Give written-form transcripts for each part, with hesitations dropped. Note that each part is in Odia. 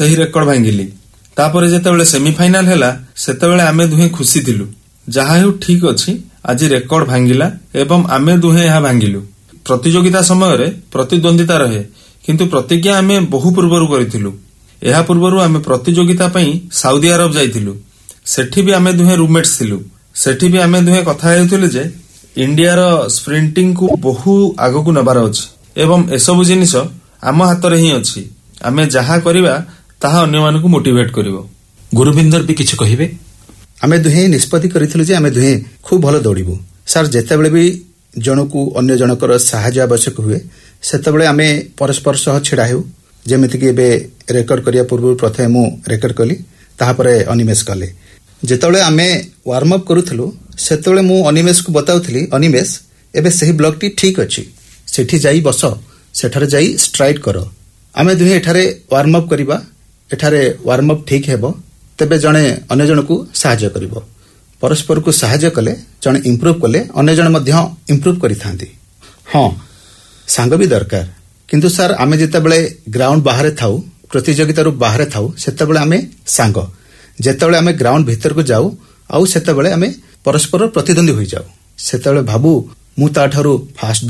ସେହି ରେକର୍ଡ ଭାଙ୍ଗିଲି। ତାପରେ ଯେତେବେଳେ ସେମିଫାଇନାଲ ହେଲା ସେତେବେଳେ ଆମେ ଦୁହେଁ ଖୁସି ଥିଲୁ। ଯାହା ହେଉ ଠିକ୍ ଅଛି, ଆଜି ରେକର୍ଡ ଭାଙ୍ଗିଲା ଏବଂ ଆମେ ଦୁହେଁ ଏହା ଭାଙ୍ଗିଲୁ। ପ୍ରତିଯୋଗିତା ସମୟରେ ପ୍ରତିଦ୍ୱନ୍ଦିତା ରହେ, କିନ୍ତୁ ପ୍ରତିଜ୍ଞା ଆମେ ବହୁ ପୂର୍ବରୁ କରିଥିଲୁ। ଏହା ପୂର୍ବରୁ ଆମେ ପ୍ରତିଯୋଗିତା ପାଇଁ ସାଉଦି ଆରବ ଯାଇଥିଲୁ। ସେଠି ବି ଆମେ ଦୁହେଁ ରୁମମେଟ୍ସ ଥିଲୁ। ସେଠି ବି ଆମେ ଦୁହେଁ କଥା ହେଉଥିଲୁ ଯେ ଇଣ୍ଡିଆର ସ୍ପ୍ରିଣ୍ଟିଂକୁ ବହୁ ଆଗକୁ ନେବାର ଅଛି ଏବଂ ଏସବୁ ଜିନିଷ ଆମ ହାତରେ ହିଁ ଅଛି। ଆମେ ଯାହା କରିବା ତାହା ଅନ୍ୟମାନଙ୍କୁ ମୋଟିଭେଟ୍ କରିବ। ଗୁରୁବିନ୍ଦର ବି କିଛି କହିବେ? ଆମେ ଦୁହେଁ ନିଷ୍ପତ୍ତି କରିଥିଲୁ ଯେ ଆମେ ଦୁହେଁ ଖୁବ୍ ଭଲ ଦୌଡ଼ିବୁ। ସାର୍, ଯେତେବେଳେ ବି ଜଣକୁ ଅନ୍ୟ ଜଣଙ୍କର ସାହାଯ୍ୟ ଆବଶ୍ୟକ ହୁଏ ସେତେବେଳେ ଆମେ ପରସ୍ପର ସହ ଛିଡ଼ା ହେଉ। ଯେମିତିକି ଏବେ ରେକର୍ଡ କରିବା ପୂର୍ବରୁ ପ୍ରଥମେ ମୁଁ ରେକର୍ଡ କଲି, ତାହାପରେ ଅନିମେଷ କଲେ। ଯେତେବେଳେ ଆମେ ୱାର୍ମ ଅପ୍ କରୁଥିଲୁ ସେତେବେଳେ ମୁଁ ଅନିମେଷକୁ ବତାଉଥିଲି, ଅନିମେଷ ଏବେ ସେହି ବ୍ଲକଟି ଠିକ୍ ଅଛି, ସେଠି ଯାଇ ବସ, ସେଠାରେ ଯାଇ ଷ୍ଟ୍ରାଇଡ୍ କର। ଆମେ ଦୁହେଁ ଏଠାରେ ୱାର୍ମ ଅପ୍ କରିବା, ଏଠାରେ ୱାର୍ମ ଅପ୍ ଠିକ୍ ହେବ, ତେବେ ଜଣେ ଅନ୍ୟ ଜଣକୁ ସାହାଯ୍ୟ କରିବ। ପରସ୍ପରକୁ ସାହାଯ୍ୟ କଲେ ଜଣେ ଇମ୍ପ୍ରୁଭ୍ କଲେ ଅନ୍ୟ ଜଣେ ମଧ୍ୟ ଇମ୍ପ୍ରୁଭ୍ କରିଥାନ୍ତି। ହଁ, ସାଙ୍ଗ ବି ଦରକାର। କିନ୍ତୁ ସାର୍, ଆମେ ଯେତେବେଳେ ଗ୍ରାଉଣ୍ଡ ବାହାରେ ଥାଉ, ପ୍ରତିଯୋଗିତାରୁ ବାହାରେ ଥାଉ, ସେତେବେଳେ ଆମେ ସାଙ୍ଗ। ଯେତେବେଳେ ଆମେ ଗ୍ରାଉଣ୍ଡ ଭିତରକୁ ଯାଉ ଆଉ ସେତେବେଳେ ଆମେ ପରସ୍ପର ପ୍ରତିଦ୍ୱନ୍ଦ୍ୱୀ ହୋଇଯାଉ। ସେତେବେଳେ ଭାବୁ ମୁଁ ତାଠାରୁ ଫାଷ୍ଟ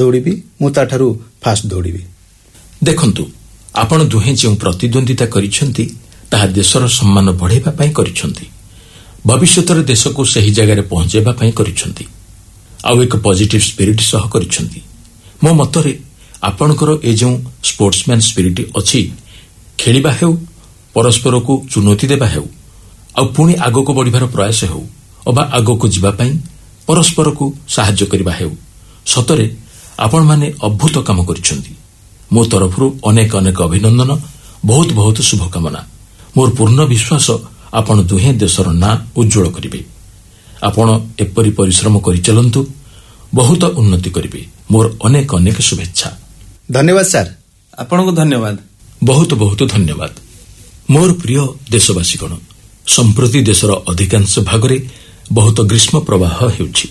ଦୌଡ଼ିବି। ଦେଖନ୍ତୁ, ଆପଣ ଦୁହେଁ ଯେଉଁ ପ୍ରତିଦ୍ୱନ୍ଦିତା କରିଛନ୍ତି ତାହା ଦେଶର ସମ୍ମାନ ବଢ଼ାଇବା ପାଇଁ କରିଛନ୍ତି। ଭବିଷ୍ୟତରେ ଦେଶକୁ ସେହି ଜାଗାରେ ପହଞ୍ଚାଇବା ପାଇଁ କରିଛନ୍ତି। ଆଉ ଏକ ପଜିଟିଭ୍ ସ୍ପିରିଟ୍ ସହ କରିଛନ୍ତି। ମୋ ମତରେ ଆପଣଙ୍କର ଏ ଯେଉଁ ସ୍ପୋର୍ଟସମ୍ୟାନ୍ ସ୍ପିରିଟ୍ ଅଛି, ଖେଳିବା ହେଉ, ପରସ୍ପରକୁ ଚୁନୌତି ଦେବା ହେଉ, ଆଉ ପୁଣି ଆଗକୁ ବଢ଼ିବାର ପ୍ରୟାସ ହେଉ ଅବା ଆଗକୁ ଯିବା ପାଇଁ ପରସ୍ପରକୁ ସାହାଯ୍ୟ କରିବା ହେଉ, ସତରେ ଆପଣମାନେ ଅଦ୍ଭୁତ କାମ କରିଛନ୍ତି। ମୋ ତରଫରୁ ଅନେକ ଅନେକ ଅଭିନନ୍ଦନ, ବହୁତ ବହୁତ ଶୁଭକାମନା। ମୋର ପୂର୍ଣ୍ଣ ବିଶ୍ୱାସ ଆପଣ ଦୁହେଁ ଦେଶର ନାଁ ଉଜ୍ଜ୍ୱଳ କରିବେ। ଆପଣ ଏପରି ପରିଶ୍ରମ କରିଚାଲନ୍ତୁ, ବହୁତ ଉନ୍ନତି କରିବେ। ମୋର ଅନେକ ଅନେକ ଶୁଭେଚ୍ଛା। ଧନ୍ୟବାଦ ସାର୍। ଆପଣଙ୍କୁ ଧନ୍ୟବାଦ। ବହୁତ ବହୁତ ଧନ୍ୟବାଦ। ମୋର ପ୍ରିୟ ଦେଶବାସୀଗଣ, ସମ୍ପ୍ରତି ଦେଶର ଅଧିକାଂଶ ଭାଗରେ ବହୁତ ଗ୍ରୀଷ୍ମ ପ୍ରବାହ ହେଉଛି।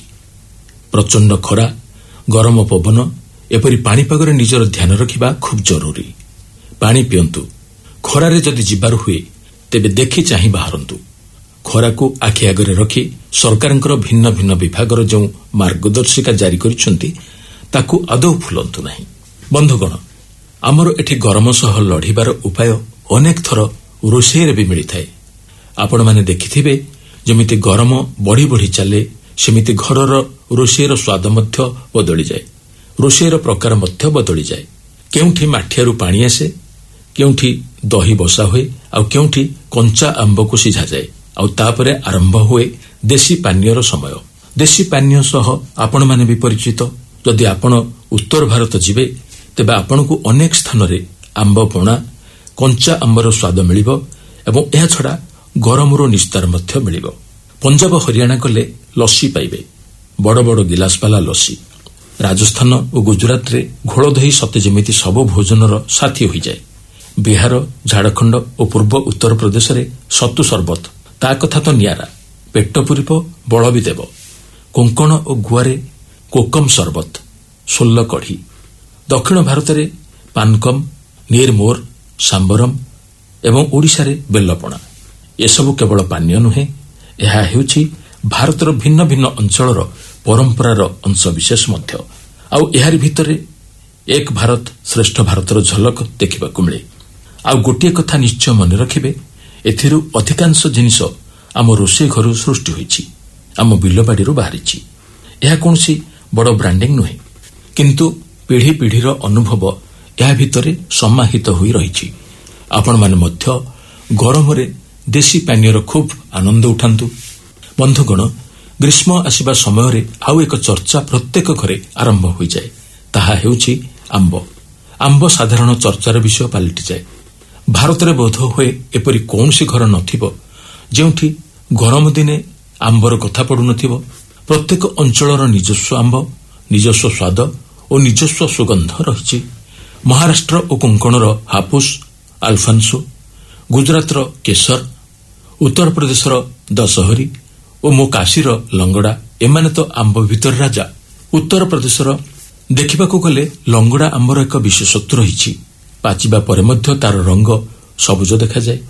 ପ୍ରଚଣ୍ଡ ଖରା, ଗରମ ପବନ, ଏପରି ପାଣିପାଗରେ ନିଜର ଧ୍ୟାନ ରଖିବା ଖୁବ୍ ଜରୁରୀ। ପାଣି ପିଅନ୍ତୁ। ଖରାରେ ଯଦି ଯିବାର ହୁଏ ତେବେ ଦେଖି ଚାହିଁ ବାହାରନ୍ତୁ। ଖରାକୁ ଆଖି ଆଗରେ ରଖି ସରକାରଙ୍କର ଭିନ୍ନ ଭିନ୍ନ ବିଭାଗର ଯେଉଁ ମାର୍ଗଦର୍ଶିକା ଜାରି କରିଛନ୍ତି ତାକୁ ଆଦୌ ଭୁଲନ୍ତୁ ନାହିଁ। ବନ୍ଧୁଗଣ, ଆମର ଏଠି ଗରମ ସହ ଲଢ଼ିବାର ଉପାୟ ଅନେକ ଥର ରୋଷେଇରେ ବି ମିଳିଥାଏ। ଆପଣମାନେ ଦେଖିଥିବେ, ଯେମିତି ଗରମ ବଢ଼ି ବଢ଼ି ଚାଲେ ସେମିତି ଘରର ରୋଷେଇର ସ୍ୱାଦ ମଧ୍ୟ ବଦଳିଯାଏ, ରୋଷେଇର ପ୍ରକାର ମଧ୍ୟ ବଦଳିଯାଏ। କେଉଁଠି ମାଠିଆରୁ ପାଣି ଆସେ, କେଉଁଠି ଦହି ବସା ହୁଏ, ଆଉ କେଉଁଠି କଞ୍ଚା ଆମ୍ବକୁ ସିଝାଯାଏ, ଆଉ ତାପରେ ଆରମ୍ଭ ହୁଏ ଦେଶୀ ପାନୀୟର ସମୟ। ଦେଶୀ ପାନୀୟ ସହ ଆପଣମାନେ ବି ପରିଚିତ। ଯଦି ଆପଣ ଉତ୍ତର ଭାରତ ଯିବେ ତେବେ ଆପଣଙ୍କୁ ଅନେକ ସ୍ଥାନରେ ଆମ୍ବ ପଣା, କଞ୍ଚା ଆମ୍ବର ସ୍ୱାଦ ମିଳିବ ଏବଂ ଏହାଛଡ଼ା ଗରମରୁ ନିସ୍ତାର ମଧ୍ୟ ମିଳିବ। ପଞ୍ଜାବ ହରିୟାଣା ଗଲେ ଲସି ପାଇବେ, ବଡ଼ ବଡ଼ ଗିଲାସବାଲା ଲସି। ରାଜସ୍ଥାନ ଓ ଗୁଜରାଟରେ ଘୋଳ ଦହି ସତେ ଯେମିତି ସବୁ ଭୋଜନର ସାଥୀ ହୋଇଯାଏ। ବିହାର, ଝାଡ଼ଖଣ୍ଡ ଓ ପୂର୍ବ ଉତ୍ତର ପ୍ରଦେଶରେ ସତୁ ସରବତ, ତା କଥା ତ ନିଆରା, ପେଟ ପୂରିବ, ବଳ ବି ଦେବ। କୋଙ୍କଣ ଓ ଗୁଆରେ କୋକମ ସରବତ, ସୋଲ କଢ଼ି। ଦକ୍ଷିଣ ଭାରତରେ ପାନକମ, ନିର୍ମୋର, ସାମ୍ବରମ ଏବଂ ଓଡ଼ିଶାରେ ବେଲପଣା। ଏସବୁ କେବଳ ପାନୀୟ ନୁହେଁ, ଏହା ହେଉଛି ଭାରତର ଭିନ୍ନ ଭିନ୍ନ ଅଞ୍ଚଳର ପରମ୍ପରାର ଅଂଶବିଶେଷ ମଧ୍ୟ। ଆଉ ଏହାରି ଭିତରେ ଏକ ଭାରତ ଶ୍ରେଷ୍ଠ ଭାରତର ଝଲକ ଦେଖିବାକୁ ମିଳେ। ଆଉ ଗୋଟିଏ କଥା ନିଶ୍ଚୟ ମନେ ରଖିବେ, ଏଥିରୁ ଅଧିକାଂଶ ଜିନିଷ ଆମ ରୋଷେଇ ଘରୁ ସୃଷ୍ଟି ହୋଇଛି, ଆମ ବିଲବାଡ଼ିରୁ ବାହାରିଛି। ଏହା କୌଣସି ବଡ଼ ବ୍ରାଣ୍ଡିଂ ନୁହେଁ, କିନ୍ତୁ ପିଢ଼ି ପିଢ଼ିର ଅନୁଭବ ଏହା ଭିତରେ ସମାହିତ ହୋଇ ରହିଛି। ଆପଣମାନେ ମଧ୍ୟ ଗରମରେ ଦେଶୀ ପାନୀୟର ଖୁବ୍ ଆନନ୍ଦ ଉଠାନ୍ତୁ। ବନ୍ଧୁଗଣ, ଗ୍ରୀଷ୍ମ ଆସିବା ସମୟରେ ଆଉ ଏକ ଚର୍ଚ୍ଚା ପ୍ରତ୍ୟେକ ଘରେ ଆରମ୍ଭ ହୋଇଯାଏ। ତାହା ହେଉଛି ଆମ୍ବ। ଆମ୍ବ ସାଧାରଣ ଚର୍ଚ୍ଚାର ବିଷୟ ପାଲଟିଯାଏ। ଭାରତରେ ବୋଧ ହୁଏ ଏପରି କୌଣସି ଘର ନଥିବ ଯେଉଁଠି ଗରମ ଦିନେ ଆମ୍ବର କଥା ପଡ଼ୁନଥିବ। ପ୍ରତ୍ୟେକ ଅଞ୍ଚଳର ନିଜସ୍ୱ ଆମ୍ବ, ନିଜସ୍ୱ ସ୍ୱାଦ ଓ ନିଜସ୍ୱ ସୁଗନ୍ଧ ରହିଛି। ମହାରାଷ୍ଟ୍ର ଓ କୋଙ୍କଣର ହାପୁସ, ଆଲଫାନ୍ସୋ, ଗୁଜରାତର କେଶର, ଉତ୍ତର ପ୍ରଦେଶର ଦଶହରୀ ଓ ମୋ କାଶୀର ଲଙ୍ଗଡ଼ା, ଏମାନେ ତ ଆମ୍ବ ଭିତରେ ରାଜା। ଉତ୍ତର ପ୍ରଦେଶର ଦେଖିବାକୁ ଗଲେ ଲଙ୍ଗଡ଼ା ଆମ୍ବର ଏକ ବିଶେଷତ୍ୱ ରହିଛି। ପାଚିବା ପରେ ମଧ୍ୟ ତାର ରଙ୍ଗ ସବୁଜ ଦେଖାଯାଏ।